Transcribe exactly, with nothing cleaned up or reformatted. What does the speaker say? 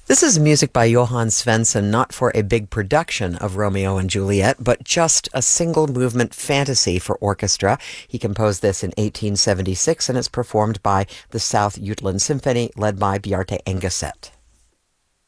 This is music by Johann Svensson, not for a big production of Romeo and Juliet, but just a single movement fantasy for orchestra. He composed this in eighteen seventy-six, and it's performed by the South Jutland Symphony, led by Bjarte Engeset.